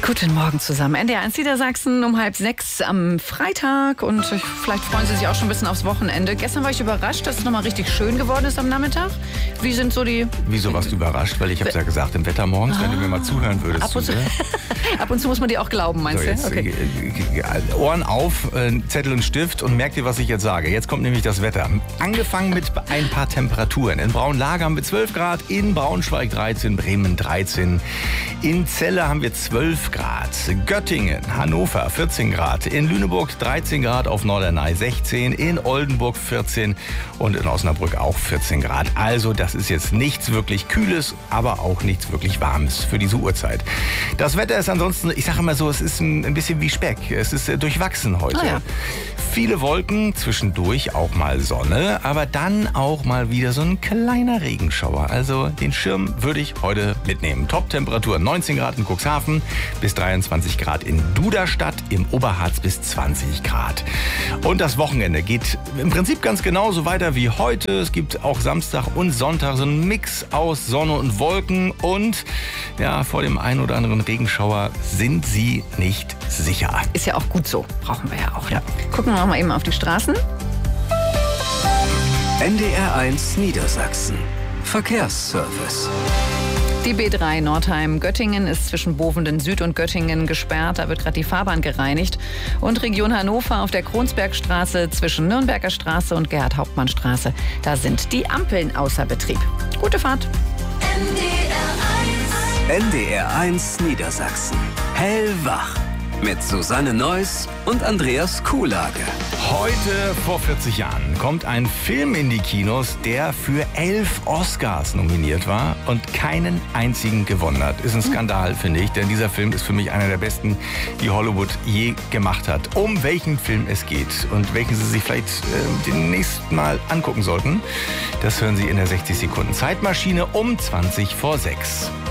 Guten Morgen zusammen. NDR1 Niedersachsen um 5:30 am Freitag. Und vielleicht freuen Sie sich auch schon ein bisschen aufs Wochenende. Gestern war ich überrascht, dass es nochmal richtig schön geworden ist am Nachmittag. Wie sind so die... Wieso warst du überrascht? Weil ich habe es ja gesagt, im Wetter morgens, wenn du mir mal zuhören würdest. Ab und zu muss man dir auch glauben, meinst du? Okay. Ohren auf, Zettel und Stift und merkt dir, was ich jetzt sage. Jetzt kommt nämlich das Wetter. Angefangen mit ein paar Temperaturen. In Braunlage haben wir 12 Grad, in Braunschweig 13, Bremen 13. In Celle haben wir 12 Grad. Göttingen, Hannover 14 Grad. In Lüneburg 13 Grad, auf Norderney 16. In Oldenburg 14 und in Osnabrück auch 14 Grad. Also das ist jetzt nichts wirklich Kühles, aber auch nichts wirklich Warmes für diese Uhrzeit. Das Wetter ist ansonsten, ich sage immer so, es ist ein bisschen wie Speck. Es ist durchwachsen heute. Ja. Viele Wolken, zwischendurch auch mal Sonne, aber dann auch mal wieder so ein kleiner Regenschauer. Also den Schirm würde ich heute mitnehmen. Top-Temperatur 19 Grad in Cuxhaven, bis 23 Grad in Duderstadt, im Oberharz bis 20 Grad. Und das Wochenende geht im Prinzip ganz genauso weiter wie heute. Es gibt auch Samstag und Sonntag so einen Mix aus Sonne und Wolken. Und ja, vor dem einen oder anderen Regenschauer sind Sie nicht sicher. Ist ja auch gut so. Brauchen wir ja auch. Ja. Gucken wir mal eben auf die Straßen. NDR1 Niedersachsen. Verkehrsservice. Die B3 Nordheim-Göttingen ist zwischen Bovenden Süd und Göttingen gesperrt. Da wird gerade die Fahrbahn gereinigt. Und Region Hannover auf der Kronsbergstraße zwischen Nürnberger Straße und Gerhard-Hauptmann-Straße. Da sind die Ampeln außer Betrieb. Gute Fahrt. NDR1 Niedersachsen. Hellwach. Mit Susanne Neuss und Andreas Kuhlage. Heute vor 40 Jahren kommt ein Film in die Kinos, der für 11 Oscars nominiert war und keinen einzigen gewonnen hat. Ist ein Skandal, finde ich, denn dieser Film ist für mich einer der besten, die Hollywood je gemacht hat. Um welchen Film es geht und welchen Sie sich vielleicht demnächst mal angucken sollten, das hören Sie in der 60 Sekunden Zeitmaschine um 5:20.